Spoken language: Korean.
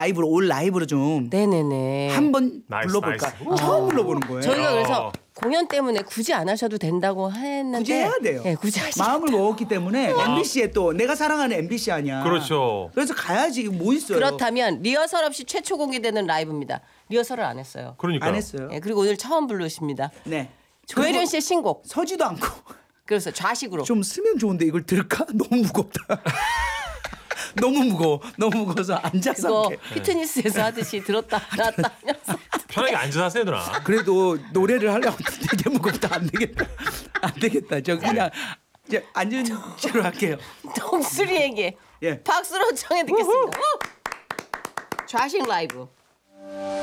라이브로 올 라이브로 좀 네네네. 한번 나이스, 불러볼까? 나이스. 처음 불러보는 거예요. 저희가 그래서 공연 때문에 굳이 안 하셔도 된다고 했는데 굳이 해야 돼요. 네, 굳이 하시. 마음을 먹었기 때문에 MBC에 또 내가 사랑하는 MBC 아니야. 그렇죠. 그래서 가야지. 뭐 있어요? 그렇다면 리허설 없이 최초 공개되는 라이브입니다. 리허설을 안 했어요. 그러니까. 안 했어요. 네, 그리고 오늘 처음 부르십니다. 네. 조혜련 그리고 씨의 신곡. 서지도 않고 그래서 좌식으로. 좀 쓰면 좋은데 이걸 들을까? 너무 무겁다. 너무 무거워. 너무 무거워서 앉아서 그거 할게. 피트니스에서 하듯이 들었다 놨다 하면서. 편하게 앉아서 하세요, 누나. 그래도 노래를 하려고 되게 무겁다. 안 되겠다. 안 되겠다. 저 그냥 이제 앉은 채로 할게요. 동수리에게 예. 박수로 청해 듣겠습니다. 좌식 라이브.